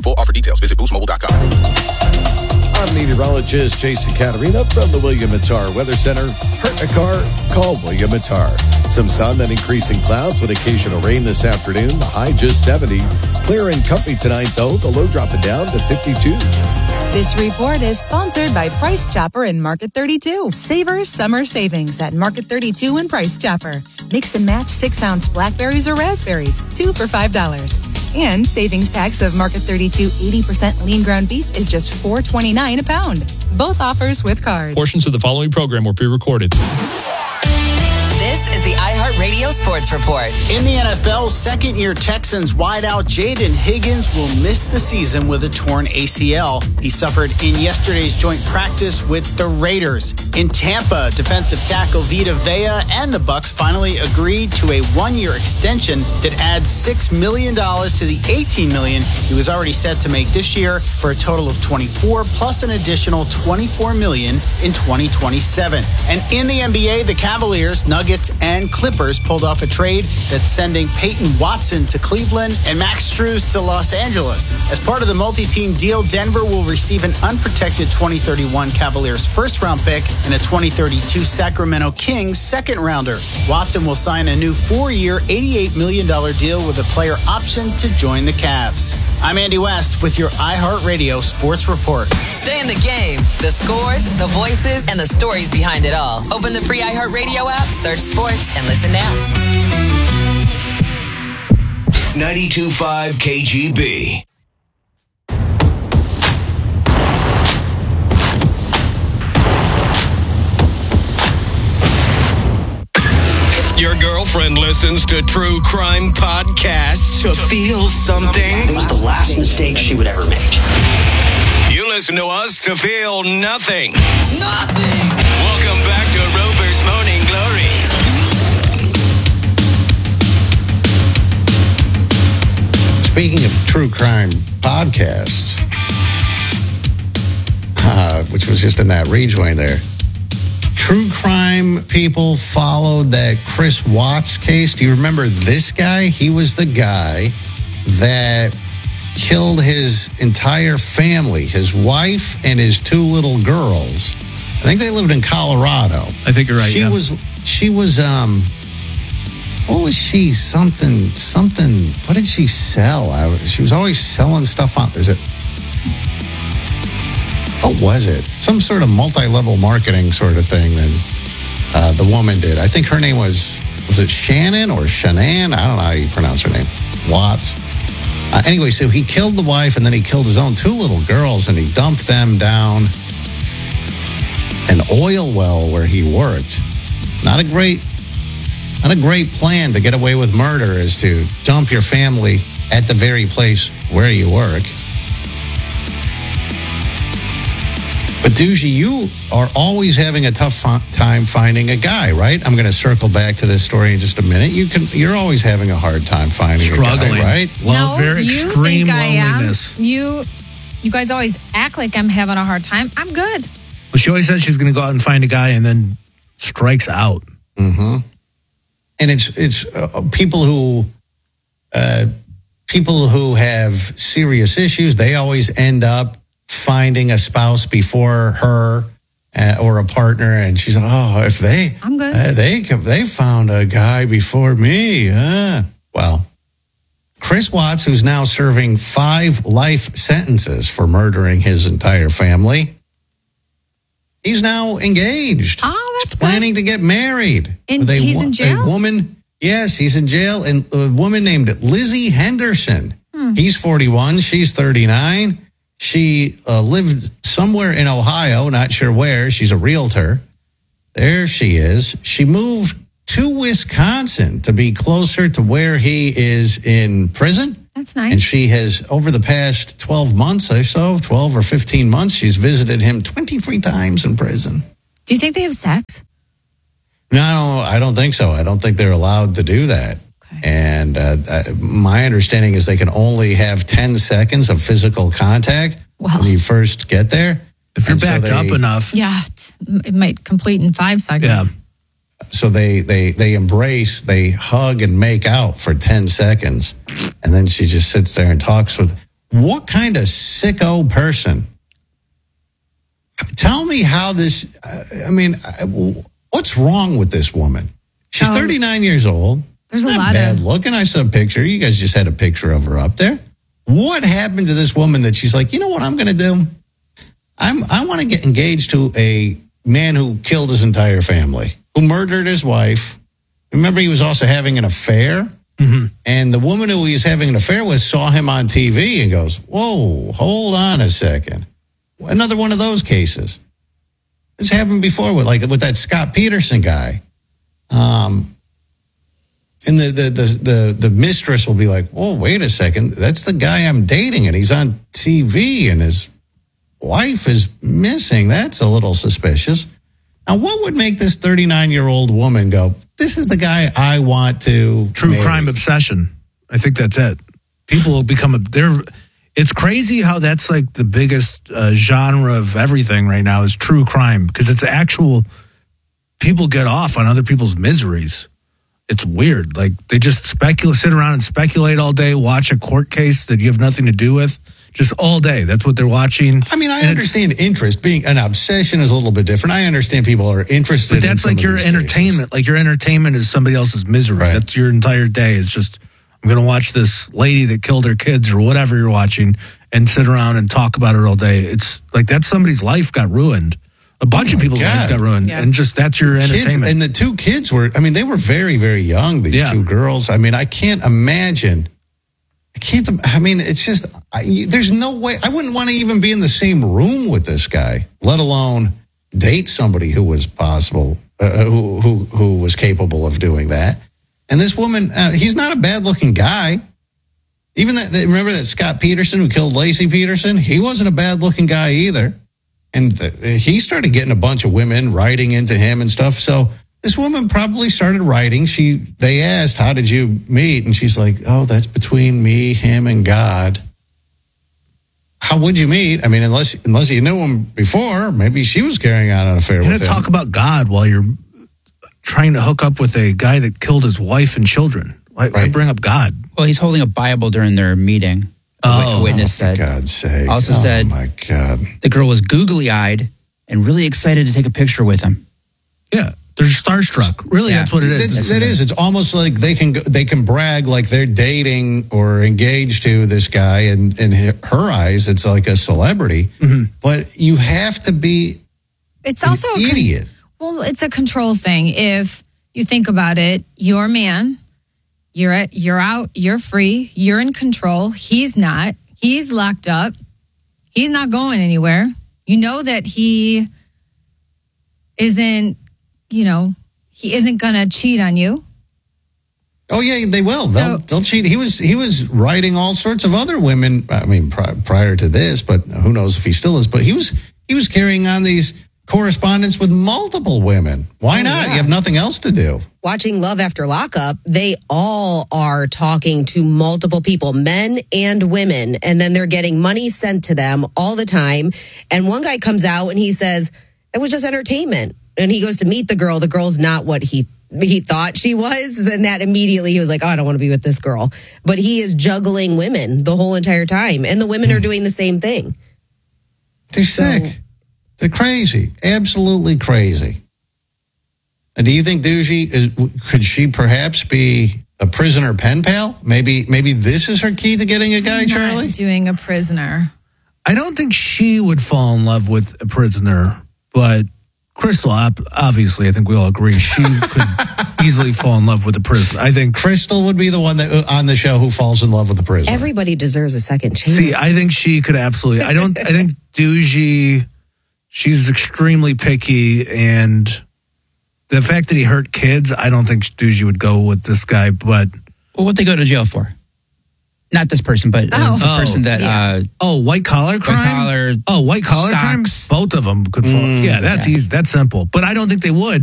full offer details. Visit boostmobile.com. I'm meteorologist Jason Caterina from the William Mattar Weather Center. Hurt a car? Call William Mattar. Some sun, then increasing clouds with occasional rain this afternoon. The high just 70. Clear and comfy tonight, though. The low dropping down to 52. This report is sponsored by Price Chopper and Market 32. Savor summer savings at Market 32 and Price Chopper. Mix and match 6-ounce blackberries or raspberries, 2 for $5. And savings packs of Market 32 80% lean ground beef is just $4.29 a pound. Both offers with card. Portions of the following program were pre-recorded. This is the iHeartRadio Sports Report. In the NFL, second-year Texans wideout Jaden Higgins will miss the season with a torn ACL. He suffered in yesterday's joint practice with the Raiders. In Tampa, defensive tackle Vita Vea and the Bucs finally agreed to a one-year extension that adds $6 million to the $18 million he was already set to make this year, for a total of 24 plus an additional $24 million in 2027. And in the NBA, the Cavaliers, Nuggets, and Clippers pulled off a trade that's sending Peyton Watson to Cleveland and Max Strus to Los Angeles. As part of the multi-team deal, Denver will receive an unprotected 2031 Cavaliers first-round pick and a 2032 Sacramento Kings second-rounder. Watson will sign a new 4-year, $88 million deal with a player option to join the Cavs. I'm Andy West with your iHeartRadio Sports Report. Stay in the game. The scores, the voices, and the stories behind it all. Open the free iHeartRadio app, search sports, and listen now. 92.5 KGB. Your girlfriend listens to true crime podcasts to feel something. It was the last mistake she would ever make. You listen to us to feel nothing. Nothing. Welcome back to Rover's Morning Glory. Speaking of true crime podcasts, which was just in that rejoin there, true crime people followed that Chris Watts case. Do you remember this guy? He was the guy that killed his entire family, his wife and his 2 little girls. I think they lived in Colorado. I think you're right. She was what was she? Something. What did she sell? She was always selling stuff on. What was it? Some sort of multi-level marketing sort of thing that the woman did. I think her name was it Shannon or Shanann? I don't know how you pronounce her name. Watts. Anyway, so he killed the wife and then he killed his own 2 little girls and he dumped them down an oil well where he worked. Not a great plan to get away with murder is to dump your family at the very place where you work. But Doogie, you are always having a tough time finding a guy, right? I'm going to circle back to this story in just a minute. You're always having a hard time finding a guy, right? No, very extreme loneliness. You guys always act like I'm having a hard time. I'm good. Well, she always says she's going to go out and find a guy and then strikes out. Mm-hmm. And it's people who have serious issues. They always end up finding a spouse before her or a partner, and she's like, "Oh, if I'm good. They found a guy before me." Well, Chris Watts, who's now serving 5 life sentences for murdering his entire family, he's now engaged. Oh, that's planning to get married. And he's in jail? A woman. Yes, he's in jail. And a woman named Lizzie Henderson. He's 41. She's 39. She lived somewhere in Ohio, not sure where. She's a realtor. There she is. She moved to Wisconsin to be closer to where he is in prison. That's nice. And she has, over the past 12 months or so, 12 or 15 months, she's visited him 23 times in prison. Do you think they have sex? No, I don't think so. I don't think they're allowed to do that. Okay. And my understanding is they can only have 10 seconds of physical contact when you first get there. If you're backed up enough. Yeah, it might complete in 5 seconds. Yeah. So they embrace, they hug and make out for 10 seconds. And then she just sits there and talks with what kind of sicko person? Tell me how this, what's wrong with this woman? She's 39 years old. There's a not lot bad of looking. I saw a picture. You guys just had a picture of her up there. What happened to this woman that she's like, you know what I'm going to do? I want to get engaged to a man who killed his entire family, who murdered his wife. Remember, he was also having an affair. Mm-hmm. And the woman who he was having an affair with saw him on TV and goes, whoa, hold on a second. Another one of those cases. This happened before with that Scott Peterson guy. And the mistress will be like, whoa, wait a second. That's the guy I'm dating, and he's on TV, and his wife is missing. That's a little suspicious. Now, what would make this 39-year-old woman go, this is the guy I want to True marry? crime obsession. I think that's it. People will become it's crazy how that's like the biggest genre of everything right now is true crime, because it's actual, people get off on other people's miseries. It's weird. Like, they just sit around and speculate all day, watch a court case that you have nothing to do with, just all day. That's what they're watching. I mean, I understand interest. Being an obsession is a little bit different. I understand people are interested in But that's like your entertainment. Like, your entertainment is somebody else's misery. Right. That's your entire day. It's just, I'm going to watch this lady that killed her kids or whatever you're watching and sit around and talk about it all day. It's like, that's somebody's life got ruined. A bunch of people's lives got ruined. Yeah. And just, that's your entertainment. And the two kids were, they were very, very young, these two girls. I mean, I can't imagine. It's just, there's no way. I wouldn't want to even be in the same room with this guy, let alone date somebody who was possible, who was capable of doing that. And this woman, he's not a bad looking guy. Even remember that Scott Peterson who killed Lacey Peterson? He wasn't a bad looking guy either. And he started getting a bunch of women writing into him and stuff. So this woman probably started writing. They asked, how did you meet? And she's like, oh, that's between me, him, and God. How would you meet? I mean, unless you knew him before, maybe she was carrying on an affair with him. You talk about God while you're trying to hook up with a guy that killed his wife and children. Why bring up God? Well, he's holding a Bible during their meeting. A witness said. For God's sake. Also said, oh my God. The girl was googly-eyed and really excited to take a picture with him. Yeah, they're starstruck. Really, that's what it is. That is. It's almost like they can brag like they're dating or engaged to this guy, and in her eyes, it's like a celebrity. Mm-hmm. But you have to be. It's also an idiot. Well, it's a control thing. If you think about it, you're a man. You're out, you're free, you're in control. He's not. He's locked up. He's not going anywhere. You know that he isn't going to cheat on you. Oh yeah, they will. They'll cheat. He was writing all sorts of other women. I mean, prior to this, but who knows if he still is. But he was carrying on these correspondence with multiple women. Why not? Yeah. You have nothing else to do. Watching Love After Lockup, they all are talking to multiple people, men and women, and then they're getting money sent to them all the time. And one guy comes out and he says, it was just entertainment. And he goes to meet the girl. The girl's not what he thought she was. And that immediately he was like, oh, I don't want to be with this girl. But he is juggling women the whole entire time. And the women are doing the same thing. They're sick. They're crazy. Absolutely crazy. And do you think Doogie, could she perhaps be a prisoner pen pal? Maybe this is her key to getting a guy, Charlie? Not doing a prisoner. I don't think she would fall in love with a prisoner, but Crystal, obviously, I think we all agree, she could easily fall in love with a prisoner. I think Crystal would be the one that on the show who falls in love with a prisoner. Everybody deserves a second chance. See, I think she could absolutely. I think Doogie, she's extremely picky, and the fact that he hurt kids, I don't think Doogie would go with this guy. But what'd they go to jail for? Not this person, but the person that. Yeah. White collar crime. White collar crime. Both of them could fall. Yeah, that's easy. That's simple. But I don't think they would.